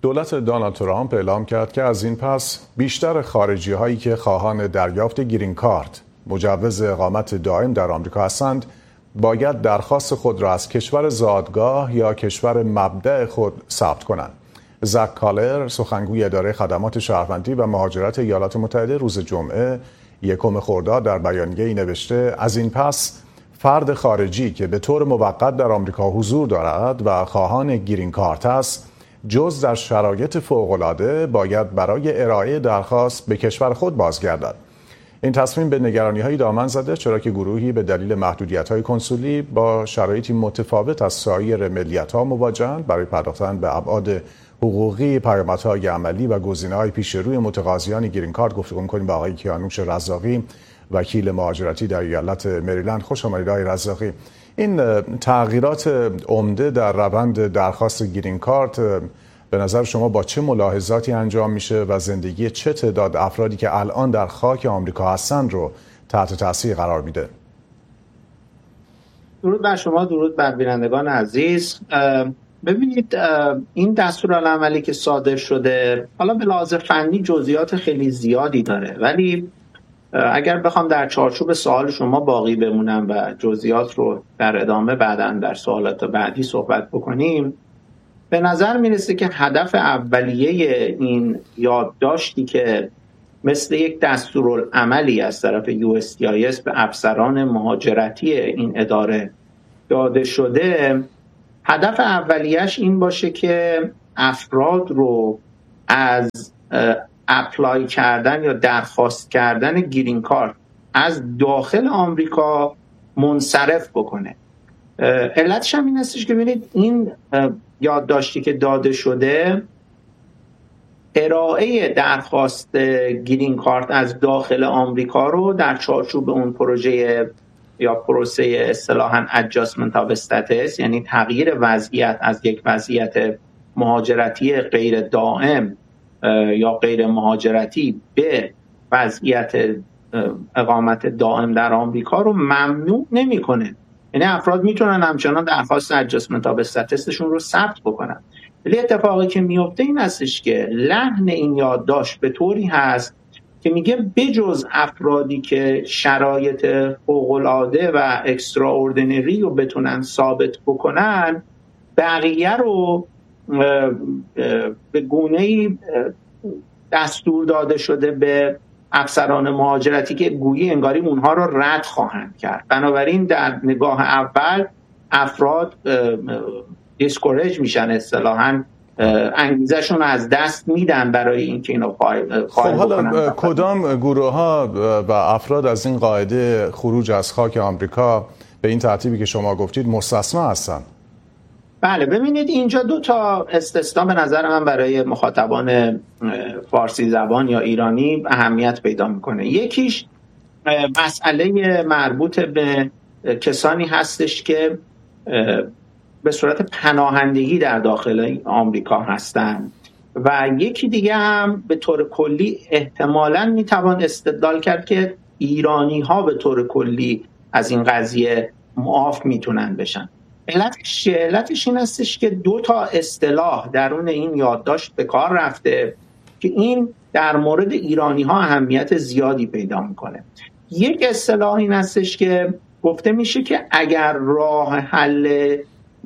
دولت دونالد ترامپ اعلام کرد که از این پس بیشتر خارجی هایی که خواهان دریافت گرین کارت مجوز اقامت دائم در آمریکا هستند باید درخواست خود را از کشور زادگاه یا کشور مبدأ خود ثبت کنند. زک کالر، سخنگوی اداره خدمات شهروندی و مهاجرت ایالات متحده، روز جمعه 1 خرداد در بیانیه‌ای نوشته از این پس فرد خارجی که به طور موقت در آمریکا حضور دارد و خواهان گرین کارت است جز در شرایط فوق‌العاده باید برای ارائه درخواست به کشور خود بازگردد. این تصمیم به نگرانی‌های دامن زده چرا که گروهی به دلیل محدودیت‌های کنسولی با شرایطی متفاوت از سایر ملیت‌ها مواجهند. برای پرداختن به ابعاد حقوقی، پیامدهای عملی و گزینه‌های پیش روی متقاضیان گرین کارت گفتگو می‌کنیم با آقای کیانوش رزاقی، وکیل مهاجرتی در ایالت مریلند. خوش آمدید آقای رزاقی. این تغییرات عمده در روند درخواست گرین کارت به نظر شما با چه ملاحظاتی انجام میشه و زندگی چه تعداد افرادی که الان در خاک آمریکا هستند رو تحت تاثیر قرار میده؟ درود بر شما، درود بر بینندگان عزیز. ببینید، این دستورالعملی که صادر شده حالا به لحاظ فنی جزئیات خیلی زیادی داره، ولی اگر بخوام در چارچوب سوال شما باقی بمونم و جزئیات رو در ادامه بعداً در سوالات بعدی صحبت بکنیم، به نظر میرسه که هدف اولیه این یادداشتی که مثل یک دستورالعملی از طرف USCIS به افسران مهاجرتی این اداره داده شده، هدف اولیش این باشه که افراد رو از اپلای کردن یا درخواست کردن گرین کارت از داخل آمریکا منصرف بکنه. علتش هم این هستش که ببینید این یادداشتی که داده شده ارائه درخواست گرین کارت از داخل آمریکا رو در چارچوب اون پروژه یا پروسه اصطلاحاً adjustment of status، یعنی تغییر وضعیت از یک وضعیت مهاجرتی غیر دائم یا غیر مهاجرتی به وضعیت اقامت دائم در آمریکا رو ممنوع نمی‌کنه. یعنی افراد میتونن همچنان درخواست adjustment of statusشون رو ثبت بکنن. ولی اتفاقی که میفته این هستش که لحن این یادداشت به طوری هست که میگه بجز افرادی که شرایط فوق‌العاده و اکستراوردینری رو بتونن ثابت بکنن، بقیه رو به گونه‌ای دستور داده شده به افسران مهاجرتی که گویی انگاری اونها رو رد خواهند کرد. بنابراین در نگاه اول افراد دیسکورج میشن، اصطلاحاً انگیزشون از دست میدن برای اینکه اینو فایل حالا کدام گروه ها و افراد از این قاعده خروج از خاک آمریکا به این ترتیبی که شما گفتید مستثنا هستن؟ بله، ببینید اینجا 2 تا استثنا به نظر من برای مخاطبان فارسی زبان یا ایرانی اهمیت پیدا میکنه. یکیش مسئله مربوط به کسانی هستش که به صورت پناهندگی در داخل آمریکا هستند و یکی دیگه هم به طور کلی احتمالاً میتوان استدلال کرد که ایرانی ها به طور کلی از این قضیه معاف میتونن بشن. علتش این هستش که 2 تا اصطلاح درون این یادداشت به کار رفته که این در مورد ایرانی ها اهمیت زیادی پیدا میکنه. یک اصطلاح این هستش که گفته میشه که اگر راه حل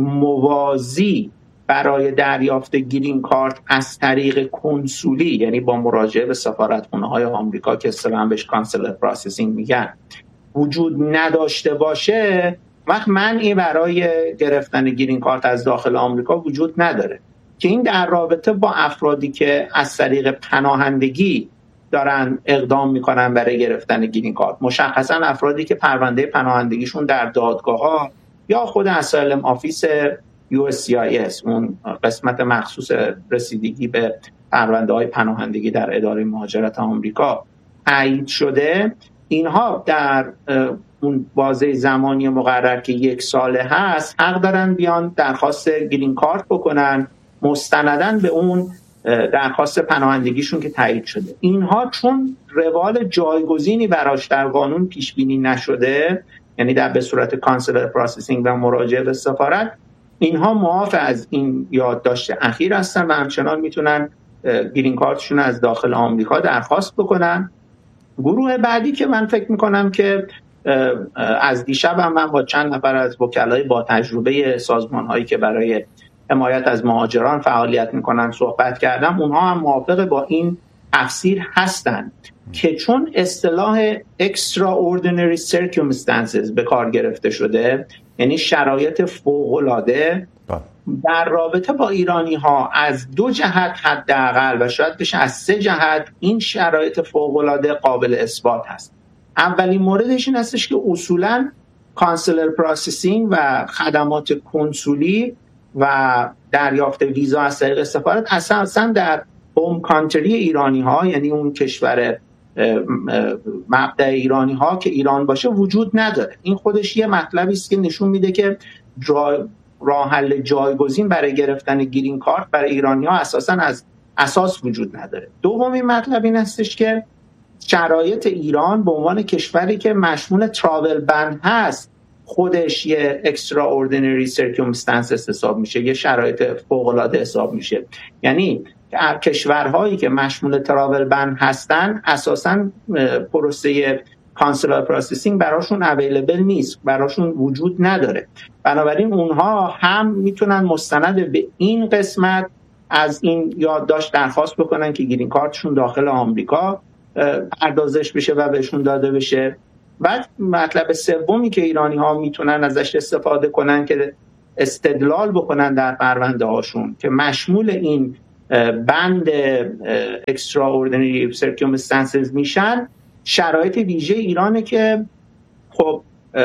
موازی برای دریافت گرین کارت از طریق کنسولی، یعنی با مراجعه به سفارتخانه‌های آمریکا که اصطلاحاً بهش کانسلر پروسسینگ میگن، وجود نداشته باشه، وقت منعی برای گرفتن گرین کارت از داخل آمریکا وجود نداره، که این در رابطه با افرادی که از طریق پناهندگی دارن اقدام میکنن برای گرفتن گرین کارت، مشخصا افرادی که پرونده پناهندگیشون در دادگاه‌ها یا خود اسایلم آفیس USCIS، اون قسمت مخصوص رسیدگی به پرونده‌های پناهندگی در اداره مهاجرت آمریکا تایید شده، اینها در اون بازه زمانی مقرر که 1 ساله هست حق دارن بیان درخواست گرین کارت بکنن مستنداً به اون درخواست پناهندگیشون که تایید شده. اینها چون روال جایگزینی براش در قانون پیش بینی نشده، یعنی در به صورت کانسلر پروسسینگ و مراجعه به سفارت، اینها معاف از این یادداشت اخیر هستن و همچنان میتونن گرین کارتشون از داخل آمریکا درخواست بکنن. گروه بعدی که من فکر میکنم که از دیشب هم من با چند نفر از وکلای با تجربه سازمان هایی که برای حمایت از مهاجران فعالیت میکنن صحبت کردم، اونها هم موافق با این تفسیر هستن که چون اصطلاح extraordinary circumstances به کار گرفته شده، یعنی شرایط فوق‌العاده، در رابطه با ایرانی ها از 2 جهت حداقل و شاید بشه از 3 جهت این شرایط فوق‌العاده قابل اثبات هست. اولین موردش این هستش که اصولاً کانسلر پروسسینگ و خدمات کنسولی و دریافت ویزا از طریق سفارت اساساً در هوم کانتری ایرانی ها، یعنی اون کشور مبدأ ایرانی ها که ایران باشه، وجود نداره. این خودش یه مطلبی است که نشون میده که راه حل جایگزین برای گرفتن گرین کارت برای ایرانی ها اساساً از اساس وجود نداره. دومین مطلب این هستش که شرایط ایران به عنوان کشوری که مشمول تراول بن هست خودش یه extraordinary circumstances حساب میشه، یه شرایط فوق‌العاده حساب میشه. یعنی کشورهایی که مشمول تراول بن هستن اساساً پروسه کانسلر پروسسینگ براشون اویلیبل نیست، براشون وجود نداره. بنابراین اونها هم میتونن مستند به این قسمت از این یادداشت درخواست بکنن که گرین کارتشون داخل آمریکا پردازش بشه و بهشون داده بشه. بعد مطلب سومی که ایرانی ها میتونن ازش استفاده کنن که استدلال بکنن در پرونده هاشون که مشمول این بند extraordinary circumstances میشن، شرایط ویژه ایرانه که خب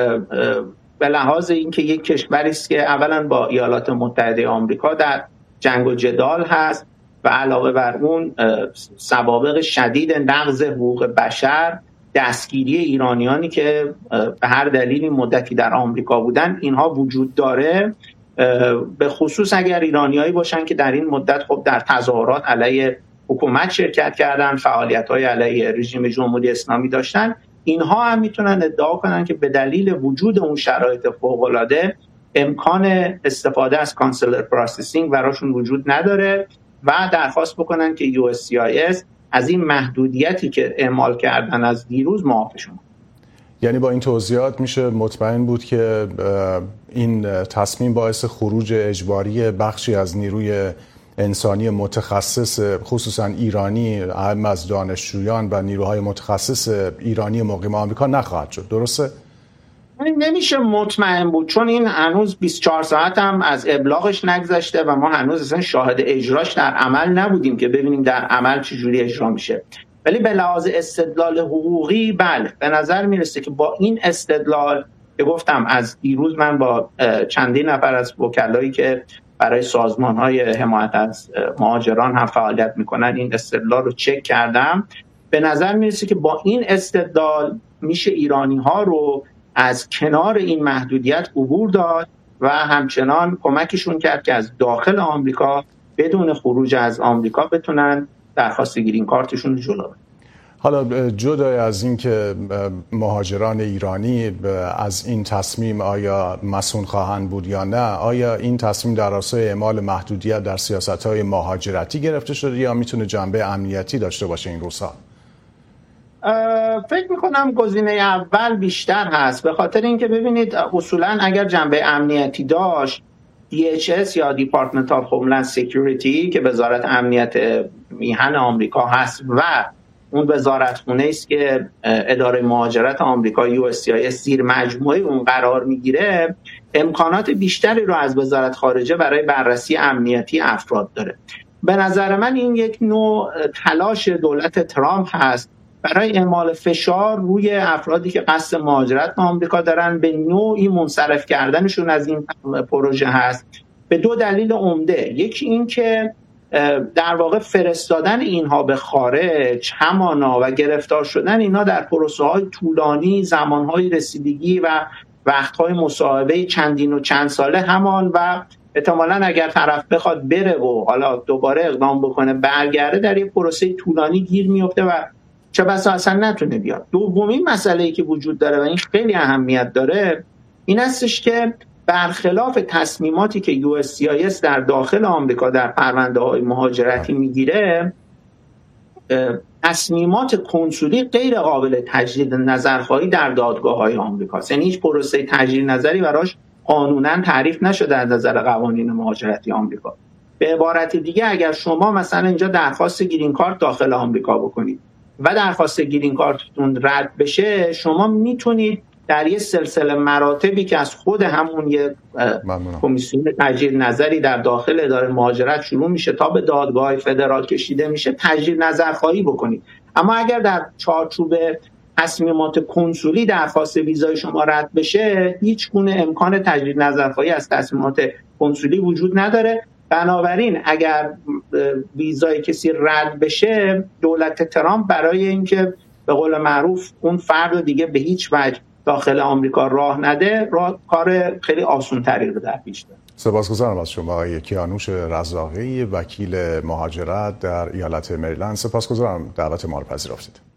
به لحاظ اینکه یک کشوری است که اولا با ایالات متحده آمریکا در جنگ و جدال هست و علاوه بر اون سوابق شدید نقض حقوق بشر، دستگیری ایرانیانی که به هر دلیلی مدتی در آمریکا بودن، اینها وجود داره. به خصوص اگر ایرانیایی باشن که در این مدت خب در تظاهرات علیه حکومت شرکت کردن، فعالیت‌های علیه رژیم جمهوری اسلامی داشتن، اینها هم میتونن ادعا کنن که به دلیل وجود اون شرایط فوق‌العاده امکان استفاده از کانسلر پروسسینگ براشون وجود نداره و درخواست بکنن که USCIS از این محدودیتی که اعمال کردن از دیروز معافشون. یعنی با این توضیحات میشه مطمئن بود که این تصمیم باعث خروج اجباری بخشی از نیروی انسانی متخصص خصوصا ایرانی، اهم از دانشجویان و نیروهای متخصص ایرانی مقیم آمریکا نخواهد شد، درسته؟ نمیشه مطمئن بود چون این هنوز 24 ساعت هم از ابلاغش نگذشته و ما هنوز اصلا شاهد اجراش در عمل نبودیم که ببینیم در عمل چجوری اجرا میشه. ولی به لحاظ استدلال حقوقی بله، به نظر میرسه که با این استدلال که گفتم از دیروز من با چندین نفر از وکلایی که برای سازمان‌های حمایت از مهاجران هم فعالیت میکنن این استدلال رو چک کردم، به نظر میرسه که با این استدلال میشه ایرانی‌ها رو از کنار این محدودیت عبور داد و همچنان کمکشون کرد که از داخل آمریکا بدون خروج از آمریکا بتونن درخواست گرین کارتشون جلو ببرن. حالا جدای از این که مهاجران ایرانی از این تصمیم آیا مسئول خواهند بود یا نه، آیا این تصمیم در راستای اعمال محدودیت در سیاست‌های مهاجرتی گرفته شده یا میتونه جنبه امنیتی داشته باشه این روزها؟ فکر میکنم گزینه اول بیشتر هست، به خاطر اینکه ببینید اصولا اگر جنبه امنیتی داشت DHS یا Department of Homeland Security که وزارت امنیت میهن آمریکا هست و اون وزارتخونه است که اداره مهاجرت آمریکا USCIS زیر مجموعه اون قرار میگیره، امکانات بیشتری رو از وزارت خارجه برای بررسی امنیتی افراد داره. به نظر من این یک نوع تلاش دولت ترامپ هست برای اعمال فشار روی افرادی که قصد مهاجرت به آمریکا دارن، به نوعی منصرف کردنشون از این پروژه هست به 2 دلیل عمده. یکی این که در واقع فرستادن اینها به خارج همانا و گرفتار شدن اینها در پروسه‌های طولانی، زمانهای رسیدگی و وقتهای مصاحبه چندین و چند ساله همان و احتمالاً اگر طرف بخواد بره و حالا دوباره اقدام بکنه برگرده در یک پروسه طولانی گیر میفته و چه بسا اصلا نتونه بیاد. دومین مسئله‌ای که وجود داره و این خیلی اهمیت داره این هستش که برخلاف تصمیماتی که USCIS در داخل آمریکا در پرونده‌های مهاجرتی میگیره، تصمیمات کنسولی غیر قابل تجدید نظرخواهی در دادگاه‌های آمریکاست. یعنی هیچ پروسه تجدید نظری براش قانونا تعریف نشده از نظر قوانین مهاجرتی آمریکا. به عبارت دیگه اگر شما مثلا اینجا درخواست گرین کارت داخل آمریکا بکنید و درخواست گرین کارتتون رد بشه، شما میتونید در یه سلسله مراتبی که از خود همون یه کمیسیون تجدید نظری در داخل اداره مهاجرت شروع میشه تا به دادگاه فدرال کشیده میشه تجدید نظر خواهی بکنید. اما اگر در چارچوب تصمیمات کنسولی درخواست ویزای شما رد بشه، هیچ گونه امکان تجدید نظر خواهی از تصمیمات کنسولی وجود نداره. بنابراین اگر ویزای کسی رد بشه، دولت ترامپ برای اینکه به قول معروف اون فرد دیگه به هیچ وجه داخل آمریکا راه نده، کار خیلی آسان تری رو در پیش داره. سپاسگزارم از شما آقای کیانوش رزاقی، وکیل مهاجرت در ایالت مریلند. سپاسگزارم دعوت ما رو پذیرفتید.